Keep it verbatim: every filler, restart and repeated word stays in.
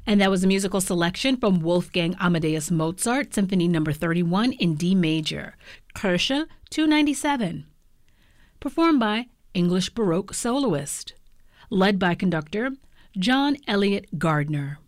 And that was a musical selection from Wolfgang Amadeus Mozart, Symphony Number thirty-one in D major, Kirsche two ninety-seven. Performed by English Baroque soloist, led by conductor John Elliott Gardner.